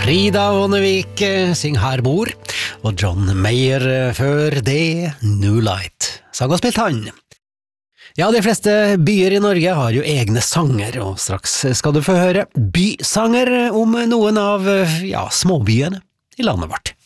Frida Ånevik syng Her bor, og John Mayer før det New Light. Sang og spilt han. Ja, de fleste byer i Norge har jo egne sanger, og straks skal du få høre bysanger om noen av, småbyene i landet vårt.